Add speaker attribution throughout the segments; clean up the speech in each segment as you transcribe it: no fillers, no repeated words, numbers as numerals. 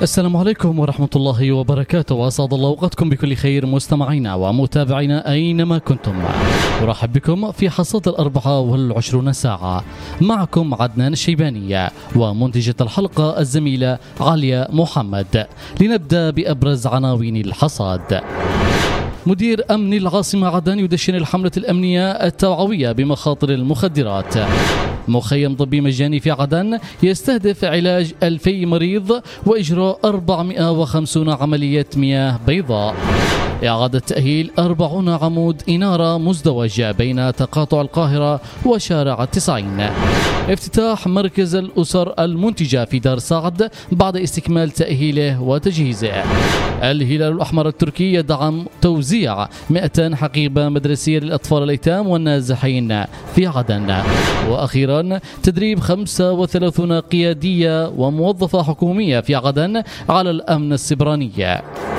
Speaker 1: السلام عليكم ورحمة الله وبركاته، وأسعد الله أوقاتكم بكل خير مستمعينا ومتابعينا أينما كنتم. أرحب بكم في حصاد 24 ساعة. معكم عدنان الشيباني ومنتجة الحلقة الزميلة عليا محمد. لنبدأ بأبرز عناوين الحصاد. مدير أمن العاصمة عدن يدشن الحملة الأمنية التوعوية بمخاطر المخدرات. مخيم طبي مجاني في عدن يستهدف علاج 2000 مريض وإجراء 450 عملية مياه بيضاء. إعادة تأهيل 40 عمود إنارة مزدوج بين تقاطع القاهرة وشارع 90. افتتاح مركز الأسر المنتجة في دار سعد بعد استكمال تأهيله وتجهيزه. الهلال الأحمر التركي يدعم توزيع 200 حقيبة مدرسية للأطفال الأيتام والنازحين في عدن. وأخيرا تدريب 35 قيادية وموظفة حكومية في عدن على الأمن السبراني.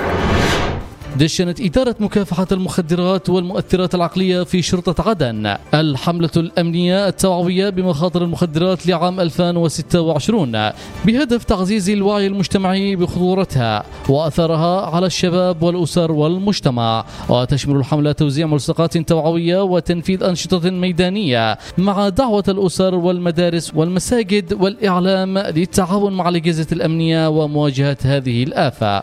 Speaker 1: دشنت إدارة مكافحة المخدرات والمؤثرات العقلية في شرطة عدن الحملة الأمنية التوعوية بمخاطر المخدرات لعام 2026 بهدف تعزيز الوعي المجتمعي بخطورتها وأثرها على الشباب والأسر والمجتمع. وتشمل الحملة توزيع ملصقات توعوية وتنفيذ أنشطة ميدانية مع دعوة الأسر والمدارس والمساجد والإعلام للتعاون مع الأجهزة الأمنية ومواجهة هذه الآفة.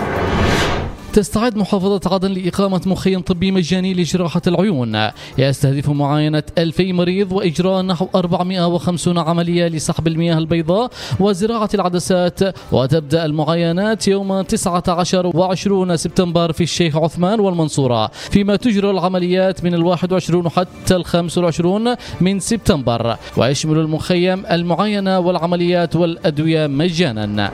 Speaker 1: تستعد محافظة عدن لإقامة مخيم طبي مجاني لجراحة العيون يستهدف معاينة 2000 مريض وإجراء نحو 450 عملية لسحب المياه البيضاء وزراعة العدسات. وتبدأ المعاينات يوم 19 و20 سبتمبر في الشيخ عثمان والمنصورة، فيما تجرى العمليات من 21 حتى 25 من سبتمبر. ويشمل المخيم المعاينة والعمليات والأدوية مجانا.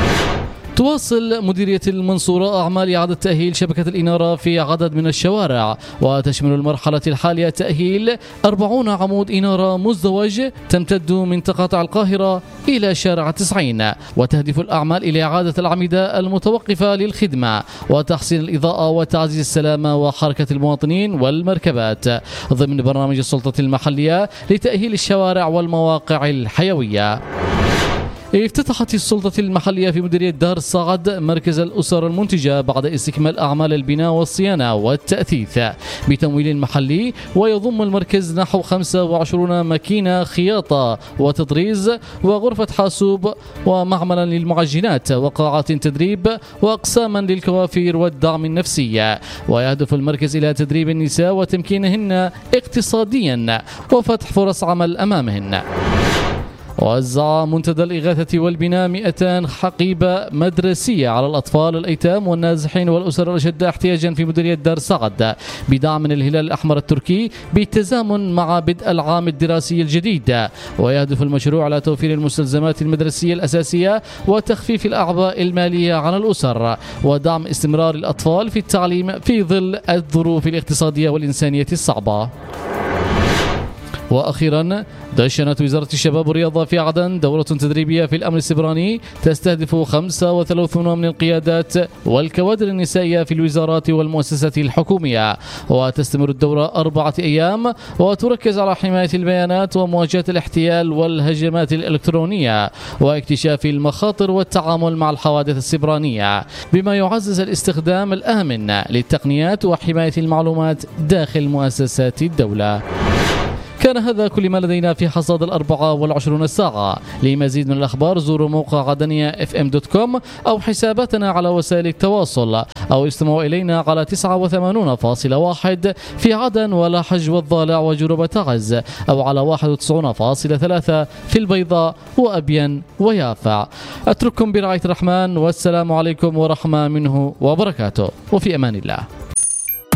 Speaker 1: تواصل مديرية المنصورة أعمال إعادة تأهيل شبكة الإنارة في عدد من الشوارع، وتشمل المرحلة الحالية تأهيل 40 عمود إنارة مزدوج تمتد من تقاطع القاهرة إلى شارع 90. وتهدف الأعمال إلى إعادة الأعمدة المتوقفة للخدمة وتحسين الإضاءة وتعزيز السلامة وحركة المواطنين والمركبات ضمن برنامج السلطة المحلية لتأهيل الشوارع والمواقع الحيوية. افتتحت السلطة المحلية في مديرية دار سعد مركز الأسر المنتجة بعد استكمال أعمال البناء والصيانة والتأثيث بتمويل محلي. ويضم المركز نحو 25 ماكينة خياطة وتطريز وغرفة حاسوب ومعملا للمعجنات وقاعات تدريب وأقساما للكوافير والدعم النفسي. ويهدف المركز إلى تدريب النساء وتمكينهن اقتصاديا وفتح فرص عمل أمامهن. وزع منتدى الإغاثة والبناء 200 حقيبة مدرسية على الأطفال الأيتام والنازحين والأسر الأشد احتياجا في مديرية دار سعد بدعم من الهلال الأحمر التركي بالتزامن مع بدء العام الدراسي الجديد. ويهدف المشروع على توفير المستلزمات المدرسية الأساسية وتخفيف الأعباء المالية على الأسر ودعم استمرار الأطفال في التعليم في ظل الظروف الاقتصادية والإنسانية الصعبة. وأخيرا دشنت وزارة الشباب والرياضة في عدن دورة تدريبية في الأمن السبراني تستهدف 35 من القيادات والكوادر النسائية في الوزارات والمؤسسات الحكومية. وتستمر الدورة 4 أيام وتركز على حماية البيانات ومواجهة الاحتيال والهجمات الإلكترونية واكتشاف المخاطر والتعامل مع الحوادث السبرانية، بما يعزز الاستخدام الآمن للتقنيات وحماية المعلومات داخل مؤسسات الدولة. كان هذا كل ما لدينا في حصاد 24 ساعة. لمزيد من الأخبار زوروا موقع عدنية fm.com أو حساباتنا على وسائل التواصل أو استمعوا إلينا على 89.1 في عدن ولاحج والضالع وجروب تعز أو على 91.3 في البيضاء وأبين ويافع. أترككم برعاية الرحمن والسلام عليكم ورحمة منه وبركاته وفي أمان الله.